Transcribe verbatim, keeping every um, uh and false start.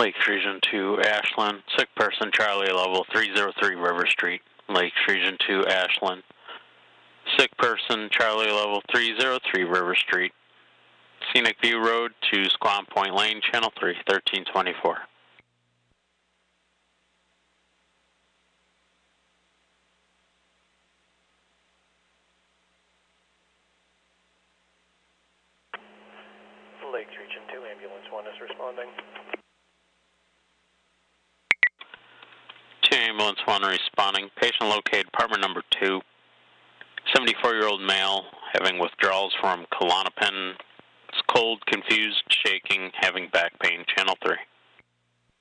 Lakes Region two, Ashland. Sick person, Charlie level three oh three River Street. Lakes Region two, Ashland. Sick person, Charlie level three oh three River Street. Scenic View Road to Squam Point Lane, Channel three, thirteen twenty-four. Lakes Region two, Ambulance one is responding. two Ambulance one responding. Patient located, apartment number two. seventy-four-year-old male having withdrawals from Klonopin. It's cold, confused, shaking, having back pain, Channel three.